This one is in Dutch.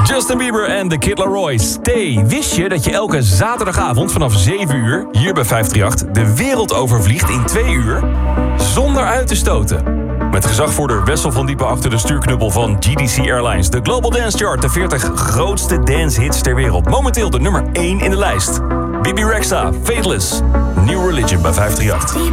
Justin Bieber en The Kid Laroi. Stay. Wist je dat je elke zaterdagavond vanaf 7 uur... hier bij 538 de wereld overvliegt in 2 uur... zonder uit te stoten? Met gezagvoerder Wessel van Diepen achter de stuurknuppel van GDC Airlines. De Global Dance Chart, de 40 grootste dancehits ter wereld. Momenteel de nummer 1 in de lijst. Bibi Rexha, Faithless. New Religion bij 538.